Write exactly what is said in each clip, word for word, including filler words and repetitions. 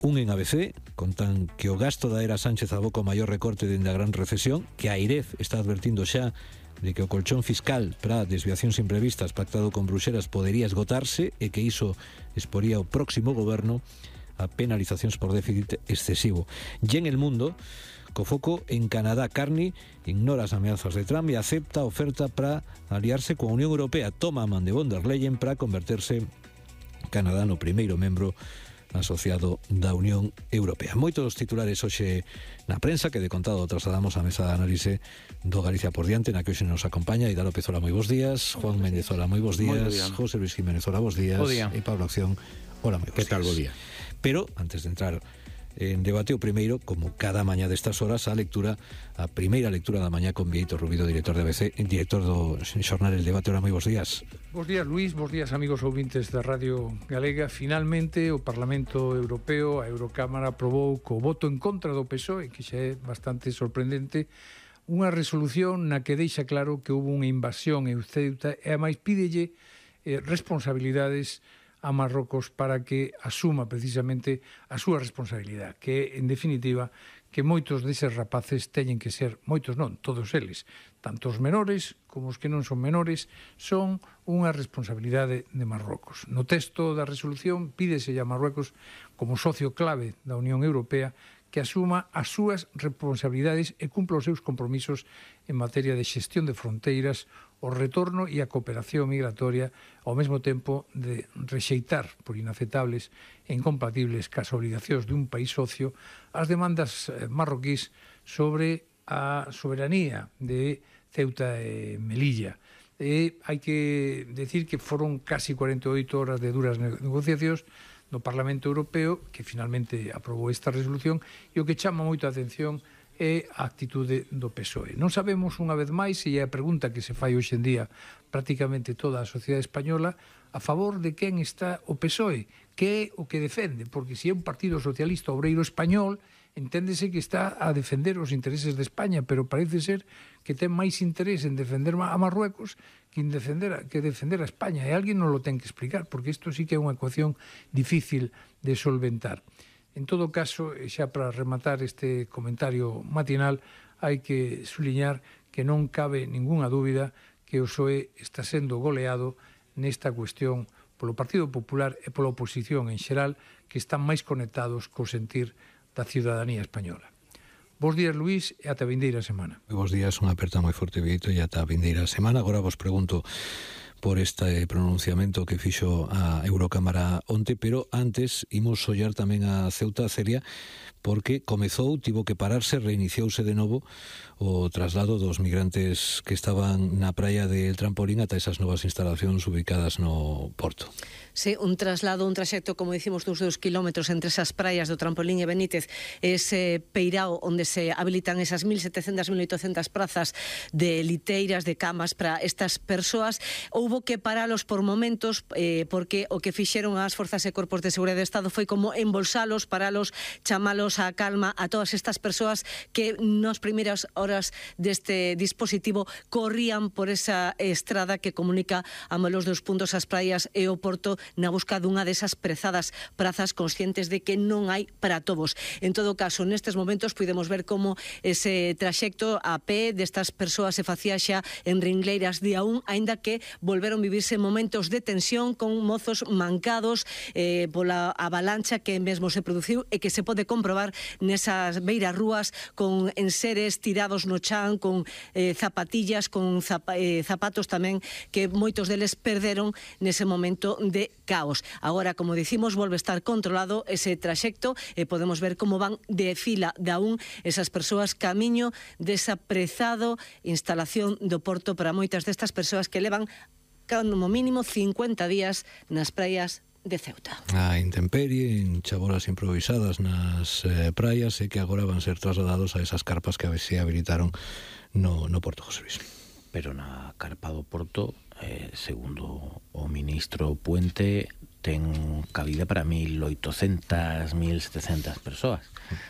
Un en A B C contan que o gasto da era Sánchez aboca o maior recorte dende a gran recesión, que a AIREF está advertindo xa de que o colchón fiscal para desviacións imprevistas pactado con Bruxelas podería esgotarse e que iso exporía o próximo goberno a penalizacións por déficit excesivo. E en El Mundo, co foco en Canadá, Carney ignora as ameazas de Trump e acepta a oferta para aliarse coa Unión Europea. Toma a man de von der Leyen para converterse Canadá no primeiro membro asociado da Unión Europea. Moitos titulares hoxe na prensa que de contado trasladamos á mesa de análise do Galicia por diante, na que hoxe nos acompaña Ida López, hola, moi bons días. Juan Méndez, hola, moi bons días. José Luis Jiménez, hola, bons días. E Pablo Acción, hola, moi bons días. Que tal, bo día? Pero, antes de entrar en debate, o primeiro, como cada mañá destas horas, a lectura, a primeira lectura da mañá con Vieito Rubido, director de A B C, director do xornal El Debate. Hola, moi bons días. Bos días, Luís, bos días, amigos ouvintes da Radio Galega. Finalmente, o Parlamento Europeo, a Eurocámara, aprobou co voto en contra do P S O E, que xa é bastante sorprendente, unha resolución na que deixa claro que houve unha invasión en Ceuta e, ademais, pídelle eh, responsabilidades a Marrocos para que asuma precisamente a súa responsabilidade, que en definitiva que moitos deses rapaces teñen que ser, moitos non, todos eles, tanto os menores como os que non son menores, son unha responsabilidade de Marrocos. No texto da resolución pídese a Marruecos como socio clave da Unión Europea que asuma as súas responsabilidades e cumpla os seus compromisos en materia de xestión de fronteiras, o retorno e a cooperación migratoria, ao mesmo tempo de rexeitar por inaceptables e incompatibles cas obligacións de un país socio as demandas marroquís sobre a soberanía de Ceuta e Melilla. E hai que decir que foron casi cuarenta e oito horas de duras negociacións no Parlamento Europeo, que finalmente aprobou esta resolución, e o que chama moito a atención é a actitude do P S O E. Non sabemos, unha vez máis, e é a pregunta que se fai hoxe en día prácticamente toda a sociedade española, a favor de quen está o P S O E, que é o que defende, porque se é un partido socialista obreiro español, enténdese que está a defender os intereses de España, pero parece ser que ten máis interés en defender a Marruecos que en defender a, que defender a España, e alguén non lo ten que explicar, porque isto sí que é unha ecuación difícil de solventar. En todo caso, xa para rematar este comentario matinal, hai que suliñar que non cabe ningunha dúbida que o P S O E está sendo goleado nesta cuestión polo Partido Popular e pola oposición en xeral, que están máis conectados co sentir da ciudadanía española. Bos días, Luís, e ata a vindeira semana. Bos días, unha aperta moi forte, Vieito, e ata a vindeira semana. Agora vos pregunto por este pronunciamento que fixo a Eurocámara onte, pero antes imos ollar tamén a Ceuta, Celia, porque comezou, tivo que pararse, reiniciouse de novo o traslado dos migrantes que estaban na praia de El Trampolín ata esas novas instalacións ubicadas no Porto. Sí, un traslado, un traxecto, como dicimos, dos dous kilómetros entre esas praias do Trampolín e Benítez, ese peirao onde se habilitan esas mil setecentas, mil oitocentas prazas de liteiras, de camas para estas persoas. Houbo que paralos por momentos eh, porque o que fixeron as forzas e corpos de seguridade do Estado foi como embolsalos, paralos, chamalos a calma a todas estas persoas que nas primeiras horas deste dispositivo corrían por esa estrada que comunica a molos dos puntos as praias e o Porto na busca dunha desas prezadas prazas, conscientes de que non hai para todos. En todo caso, nestes momentos podemos ver como ese traxecto a pé destas persoas se facía xa en ringleiras de a un, aínda que volveron vivirse momentos de tensión con mozos mancados eh, pola avalancha que mesmo se produciu e que se pode comprobar nesas beiras rúas con enseres tirados no chan, con eh, zapatillas, con zap eh, zapatos tamén que moitos deles perderon nese momento de caos. Agora, como dicimos, volve a estar controlado ese traxecto e podemos ver como van de fila de a un esas persoas camiño desa prezado instalación do Porto para moitas destas persoas que levan como mínimo cincuenta días nas praias de Ceuta. A intemperie, en chabolas improvisadas nas eh, praias, e que agora van ser trasladados a esas carpas que se habilitaron no, no Porto, José Luis. Pero na carpa do Porto, eh, segundo o ministro Puente, ten cabida para mil oitocentas, mil setecentas persoas.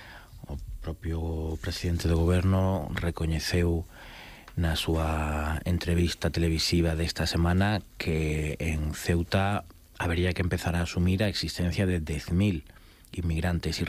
O propio presidente do goberno recoñeceu na súa entrevista televisiva desta semana que en Ceuta habería que empezar a asumir a existencia de dez mil inmigrantes